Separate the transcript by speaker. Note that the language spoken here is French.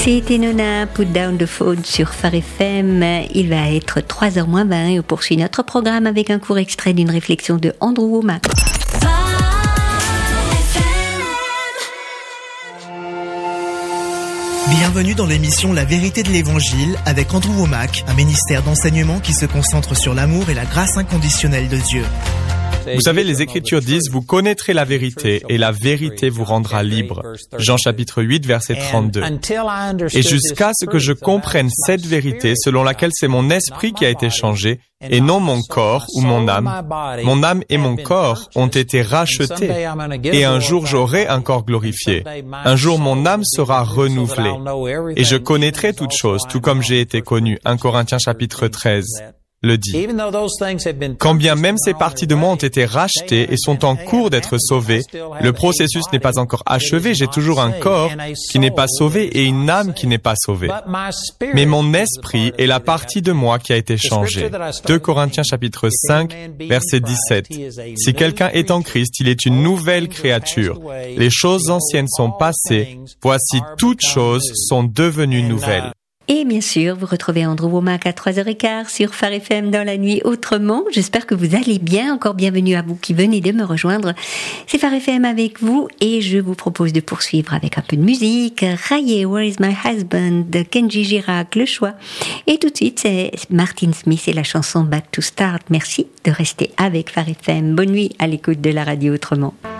Speaker 1: C'était Nona, Put Down the Phone sur Phare FM. Il va être 3h moins 20 et on poursuit notre programme avec un court extrait d'une réflexion de Andrew Wommack.
Speaker 2: Bienvenue dans l'émission La Vérité de l'Évangile avec Andrew Wommack, un ministère d'enseignement qui se concentre sur l'amour et la grâce inconditionnelle de Dieu.
Speaker 3: Vous savez, les Écritures disent « Vous connaîtrez la vérité et la vérité vous rendra libre ». Jean chapitre 8, verset 32. Et jusqu'à ce que je comprenne cette vérité selon laquelle c'est mon esprit qui a été changé et non mon corps ou mon âme et mon corps ont été rachetés. Et un jour j'aurai un corps glorifié. Un jour mon âme sera renouvelée. Et je connaîtrai toutes choses, tout comme j'ai été connu. 1 Corinthiens chapitre 13. Le dit. Quand bien même ces parties de moi ont été rachetées et sont en cours d'être sauvées, le processus n'est pas encore achevé. J'ai toujours un corps qui n'est pas sauvé et une âme qui n'est pas sauvée. Mais mon esprit est la partie de moi qui a été changée. 2 Corinthiens chapitre 5, verset 17. Si quelqu'un est en Christ, il est une nouvelle créature. Les choses anciennes sont passées. Voici toutes choses sont devenues nouvelles.
Speaker 1: Et bien sûr, vous retrouvez Andrew Wommack à 3h15 sur Phare FM dans la nuit autrement. J'espère que vous allez bien. Encore bienvenue à vous qui venez de me rejoindre. C'est Phare FM avec vous et je vous propose de poursuivre avec un peu de musique. Raye, Where is my husband de Kenji Girac, le choix. Et tout de suite, c'est Martin Smith et la chanson Back to Start. Merci de rester avec Phare FM. Bonne nuit à l'écoute de la radio autrement.